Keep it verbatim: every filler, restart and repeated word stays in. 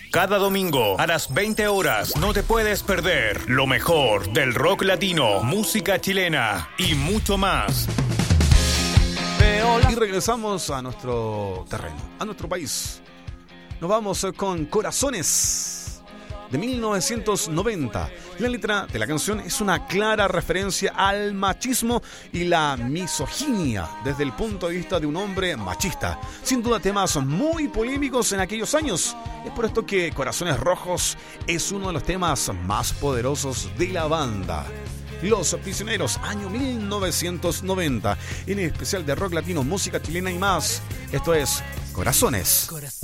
Cada domingo a las veinte horas no te puedes perder lo mejor del rock latino, música chilena y mucho más. Y regresamos a nuestro terreno, a nuestro país. Nos vamos con Corazones, de mil novecientos noventa. La letra de la canción es una clara referencia al machismo y la misoginia desde el punto de vista de un hombre machista. Sin duda temas muy polémicos en aquellos años. Es por esto que Corazones Rojos es uno de los temas más poderosos de la banda. Los Prisioneros, año mil novecientos noventa, en el especial de rock latino, música chilena y más. Esto es Corazones. Corazones.